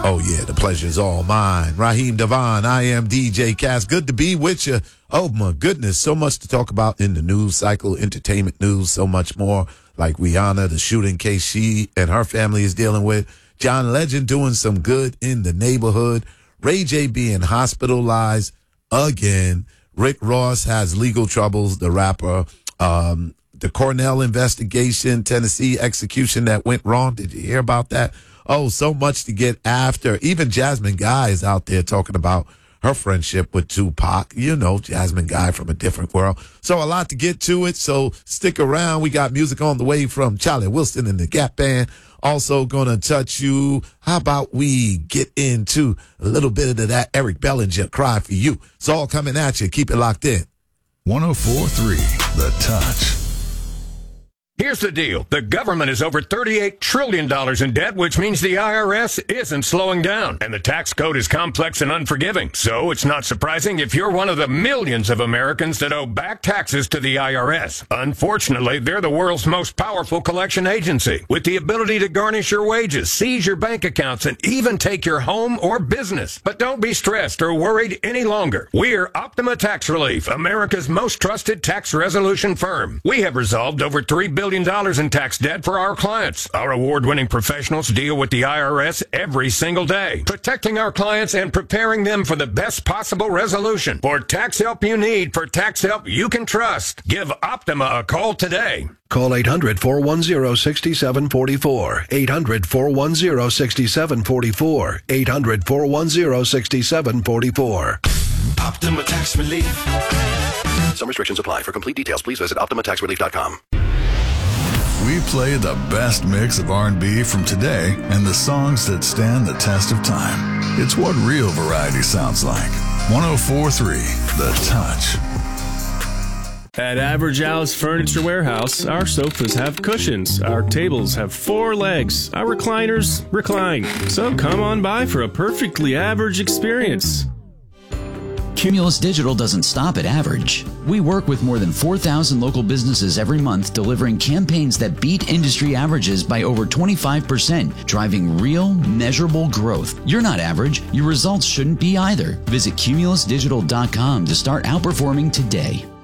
Oh, yeah, the pleasure's all mine. Raheem Devon, I am DJ Cass. Good to be with you. Oh, my goodness, so much to talk about in the news cycle, entertainment news, so much more, like Rihanna, the shooting case she and her family is dealing with. John Legend doing some good in the neighborhood. Ray J being hospitalized again. Rick Ross has legal troubles, the rapper. The Cornell investigation, Tennessee execution that went wrong. Did you hear about that? Oh, so much to get after. Even Jasmine Guy is out there talking about her friendship with Tupac. You know, Jasmine Guy from a different world. So a lot to get to it. So stick around. We got music on the way from Charlie Wilson and the Gap Band. Also gonna touch you. How about we get into a little bit of that Eric Bellinger Cry for You? It's all coming at you. Keep it locked in. 104.3 The Touch. Here's the deal. The government is over $38 trillion in debt, which means the IRS isn't slowing down. And the tax code is complex and unforgiving. So it's not surprising if you're one of the millions of Americans that owe back taxes to the IRS. Unfortunately, they're the world's most powerful collection agency, with the ability to garnish your wages, seize your bank accounts, and even take your home or business. But don't be stressed or worried any longer. We're Optima Tax Relief, America's most trusted tax resolution firm. We have resolved over $3 billion in tax debt for our clients. Our award-winning professionals deal with the IRS every single day, protecting our clients and preparing them for the best possible resolution. For tax help you need, for tax help you can trust, give Optima a call today. Call 800-410-6744. 800-410-6744. 800-410-6744. Optima Tax Relief. Some restrictions apply. For complete details, please visit OptimaTaxRelief.com. We play the best mix of R&B from today and the songs that stand the test of time. It's what real variety sounds like. 104.3 The Touch. At Average Alice Furniture Warehouse, our sofas have cushions, our tables have 4 legs, our recliners recline. So come on by for a perfectly average experience. Cumulus Digital doesn't stop at average. We work with more than 4,000 local businesses every month, delivering campaigns that beat industry averages by over 25%, driving real, measurable growth. You're not average. Your results shouldn't be either. Visit cumulusdigital.com to start outperforming today.